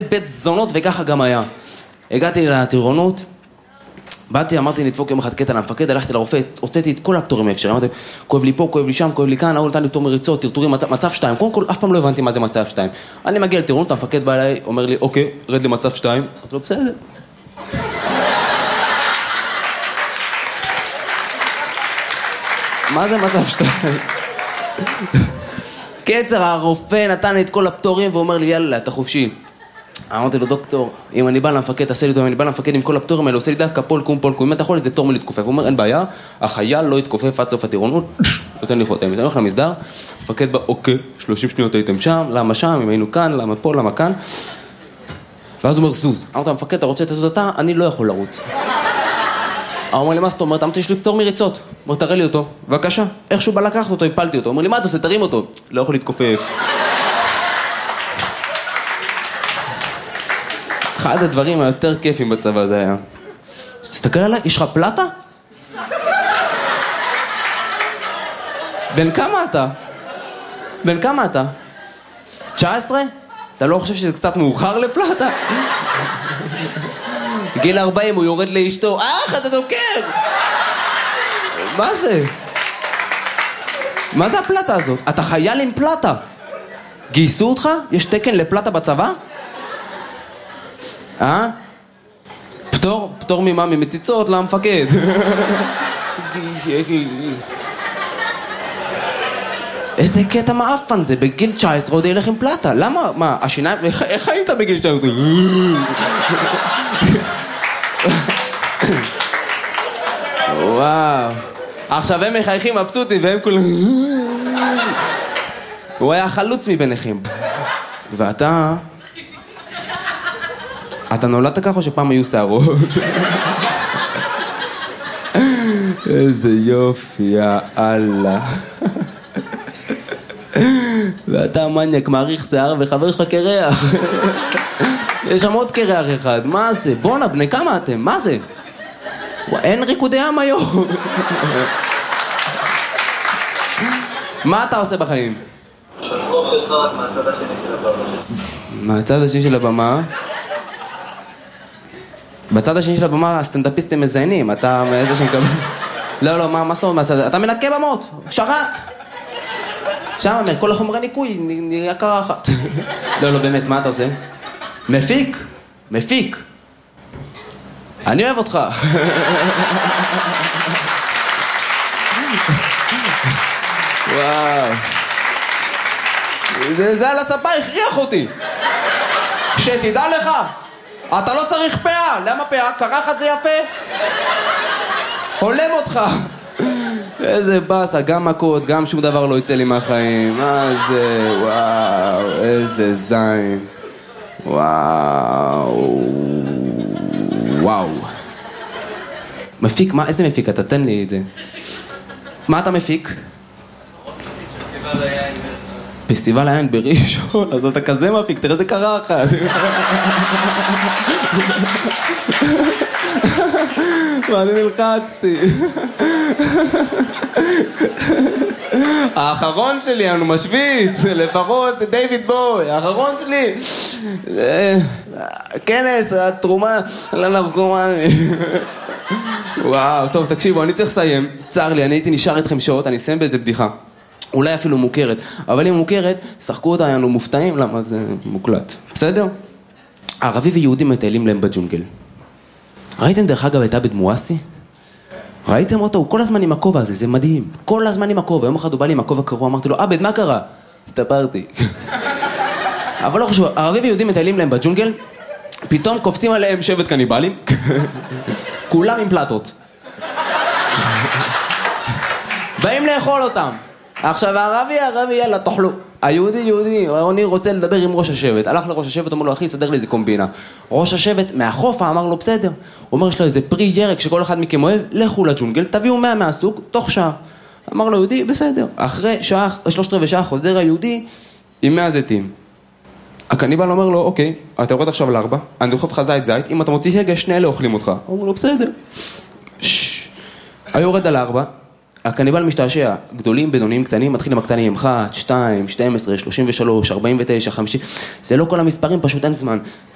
בית זונות וככה גם היה. הגעתי לטירונות, באתי, אמרתי נדפוק יום אחד קטע למפקד, הלכתי לרופא, הוצאתי את כל הפטורים האפשריים, אמרתי, כואב לי פה, כואב לי שם, כואב לי כאן, הוא נתן לי פטור מריצות, טרטורים, מצב 2, קודם כל אף פעם לא הבנתי מה זה מצב 2. אני מגיע לטירונות, המפקד בא אליי, אומר לי, אוקיי, רד לי מצב 2, אמרתי לו, בסדר. מה זה מצב 2? קצר, הרופא נתן לי את כל הפטורים ואומר לי, יאללה, אתה חופשי. אמרתי לו, דוקטור, אם אני בא למפקד, תעשה לי אותו, אם אני בא למפקד עם כל הפטורים האלה, עושה לי דווקא פולקום, אם אתה יכול, זה פטור מלהתכופף. הוא אומר, אין בעיה, החייל לא יתכופף עד סוף הטירונות, נותן לי חותם. אני הולך למסדר, המפקד בא, אוקיי, 30 שניות הייתם שם, למה שם, אם היינו כאן, למה פה, למה כאן. ואז הוא אומר, זוז. אמרתי, המפקד, אתה רוצה לזוז אתה? אני לא יכול לרוץ. הוא אומר לי, מה זאת אומרת? אמרתי, יש לי פטור מריצות. אומר, תראה לי אותו. בבקשה. איכשהו בא לקחת אותו, הפלתי אותו. אומר לי, מה אתה עושה? תרים אותו. לא יכול להתכופף. אחד הדברים היותר כיפים בצבא זה היה. תסתכל עליי, יש לך פלטה? בן כמה אתה? בן כמה אתה? 19? אתה לא חושב שזה קצת מאוחר לפלטה? גיל 40 הוא יורד לאשתו, אתה דוקר! מה זה? מה זה הפלטה הזאת? אתה חייל עם פלטה. גייסו אותך? יש תקן לפלטה בצבא? פטור ממה? ממציצות למפקד. איזה קטע מאפן זה, בגיל 19 עוד ילך עם פלטה. למה? מה, השיניים? איך היית בגיל 19? וואו. עכשיו הם מחייכים מבסוטים והם כולם... הוא היה חלוץ מביניכם. ואתה... אתה נולדת ככה או שפעם היו שערות? איזה יופי, יאללה. ואתה מניאק, מעריך שיער וחבר שלך קרח. יש שם עוד קרח אחד, מה זה? בונה, בני כמה אתם? מה זה? אין ריקודי עם היום. מה אתה עושה בחיים? הצחוק שלך רק מהצד השני של הבמה. מהצד השני של הבמה? בצד השני של הבמה הסטנדאפיסטים מזיינים, אתה מאיזה שמקבל... לא, מה זאת אומרת מהצד... אתה מנקה במות, שרת! שם אומר, כל החומרי ניקוי נראה קרחת. לא, באמת, מה אתה עושה? מפיק. אני אוהב אותך. וואו. זה על הספה הכריח אותי. שתדע לך, אתה לא צריך פאה. למה פאה? קרחת זה יפה. הולם אותך. איזה בסה, גם מכות, גם שום דבר לא יצא לי מהחיים. מה זה, וואו, איזה זין. וואו. מפיק, מה, איזה מפיק? אתה תן לי את זה. מה אתה מפיק? פסטיבל היין בראשון, אז אתה כזה מפיק, תראה איזה קרחת. מה אני נלחצתי? האחרון שלי, אני משוויץ, לפחות דיוויד בוי, האחרון שלי. כנס, התרומה לנרקומני. וואו, טוב, תקשיבו, אני צריך לסיים. צר לי, אני הייתי נשאר איתכם שעות, אני אסיים באיזה בדיחה. אולי אפילו מוכרת, אבל אם מוכרת, שחקו אותה, היינו מופתעים, למה זה מוקלט. בסדר? ערבי ויהודי מטיילים להם בג'ונגל. ראיתם דרך אגב את עבד מואסי? ראיתם אותו? הוא כל הזמן עם הכובע הזה, זה מדהים. כל הזמן עם הכובע. יום אחד הוא בא לי עם הכובע קרוע, אמרתי לו, עבד, מה קרה? הסתפרתי. אבל לא חשוב, ערבי ויהודי מטיילים להם בג'ונגל, פתאום קופצים עליהם שבט קניבלים, כולם עם פלטות. באים לאכול אותם. עכשיו, הערבי, יאללה, תאכלו. היהודי, אני רוצה לדבר עם ראש השבט. הלך לראש השבט, אומר לו, אחי, סדר לי איזה קומבינה. ראש השבט, מהחופה, אמר לו, בסדר. הוא אומר, יש לו איזה פרי ירק שכל אחד מכם אוהב, לכו לג'ונגל, תביאו 100 מהסוג, תוך שעה. אמר לו, יהודי, בסדר. אחרי שעה, 3/4 שעה, חוזר היהודי עם 100 זיתים. הקניבל אומר לו, אוקיי, אתה יורד עכשיו ל4, אני דוחף לך זית, אם אתה מוציא הגה, שני אלה אוכלים אותך. הוא אומר לו, בסדר. היורד על 4, הקניבל משתעשע, גדולים, בינוניים, קטנים, מתחיל עם הקטנים, 1, 2, 12, 33, 49, 50, זה לא כל המספרים, פשוט אין זמן.